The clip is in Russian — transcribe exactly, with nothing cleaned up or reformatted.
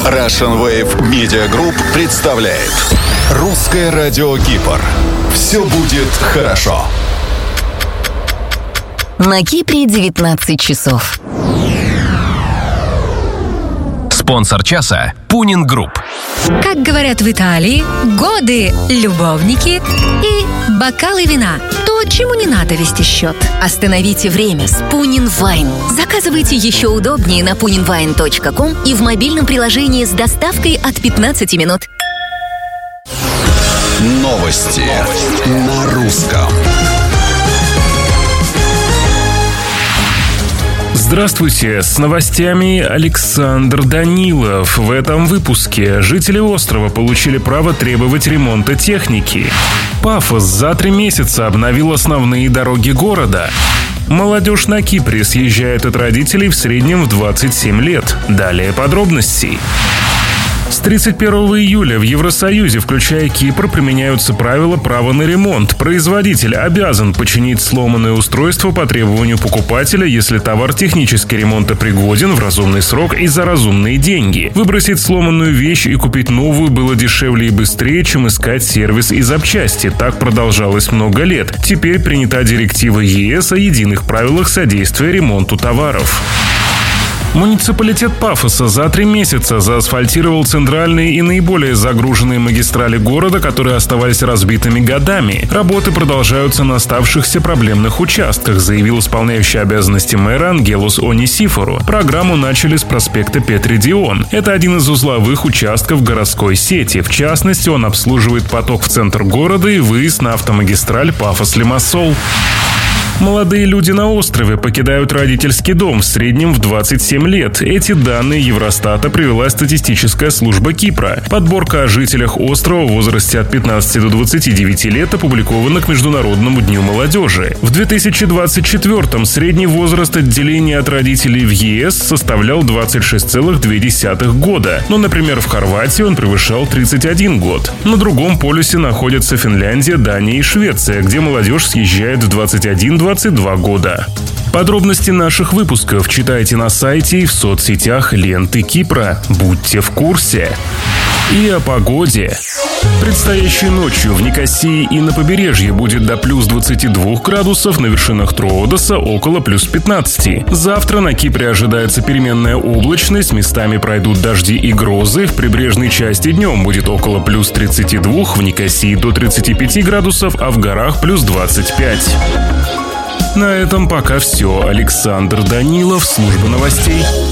Russian Wave Media Group представляет Русское радио Кипр. Все будет хорошо. На Кипре девятнадцать часов. Спонсор часа – Пунин Групп. Как говорят в Италии, годы, любовники и бокалы вина. То, чему не надо вести счет. Остановите время с Пунин Вайн. Заказывайте еще удобнее на пунин вайн точка ком и в мобильном приложении с доставкой от пятнадцати минут. Новости на русском. Здравствуйте, с новостями Александр Данилов. В этом выпуске жители острова получили право требовать ремонта техники. Пафос за три месяца обновил основные дороги города. Молодежь на Кипре съезжает от родителей в среднем в двадцать семь лет. Далее подробности. С тридцать первого июля в Евросоюзе, включая Кипр, применяются правила права на ремонт. Производитель обязан починить сломанное устройство по требованию покупателя, если товар технически ремонтопригоден в разумный срок и за разумные деньги. Выбросить сломанную вещь и купить новую было дешевле и быстрее, чем искать сервис и запчасти. Так продолжалось много лет. Теперь принята директива ЕС о единых правилах содействия ремонту товаров. Муниципалитет Пафоса за три месяца заасфальтировал центральные и наиболее загруженные магистрали города, которые оставались разбитыми годами. Работы продолжаются на оставшихся проблемных участках, заявил исполняющий обязанности мэра Ангелос Онисифору. Программу начали с проспекта Петридион. Это один из узловых участков городской сети. В частности, он обслуживает поток в центр города и выезд на автомагистраль Пафос-Лимассол. Молодые люди на острове покидают родительский дом в среднем в двадцать семь лет. Эти данные Евростата привела статистическая служба Кипра. Подборка о жителях острова в возрасте от пятнадцати до двадцати девяти лет опубликована к Международному дню молодежи. В две тысячи двадцать четвёртом средний возраст отделения от родителей в ЕС составлял двадцать шесть целых две десятых года. Но, например, в Хорватии он превышал тридцать один год. На другом полюсе находятся Финляндия, Дания и Швеция, где молодежь съезжает в двадцать один — двадцать два года. Подробности наших выпусков читайте на сайте и в соцсетях ленты Кипра. Будьте в курсе. И о погоде. Предстоящей ночью в Никосии и на побережье будет до плюс двадцати двух градусов, на вершинах Троодоса около плюс пятнадцати. Завтра на Кипре ожидается переменная облачность, местами пройдут дожди и грозы. В прибрежной части днем будет около плюс тридцати двух, в Никосии до тридцати пяти градусов, а в горах плюс двадцать пять. На этом пока все. Александр Данилов, служба новостей.